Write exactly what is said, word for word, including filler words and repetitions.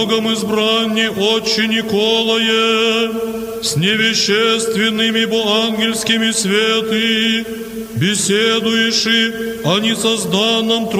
Богом избранни Отче Николае, с невещественными боангельскими светы, беседуешь о несозданном